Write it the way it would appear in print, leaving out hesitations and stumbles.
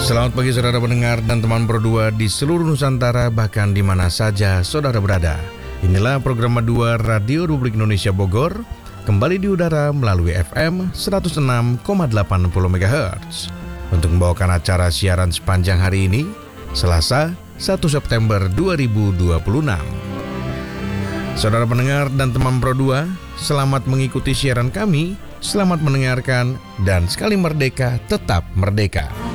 Selamat pagi saudara pendengar dan teman Pro2 di seluruh Nusantara, bahkan di mana saja saudara berada. Inilah program Pro2 Radio Republik Indonesia Bogor, kembali di udara melalui FM 106,80 MHz. Untuk membawakan acara siaran sepanjang hari ini, Selasa 1 September 2026. Saudara pendengar dan teman Pro2, selamat mengikuti siaran kami, selamat mendengarkan, dan sekali merdeka, tetap merdeka.